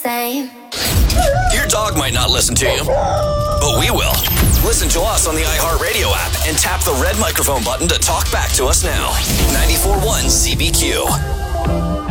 same. Your dog might not listen to you, but we will. Listen to us on the iHeartRadio app and tap the red microphone button to talk back to us now.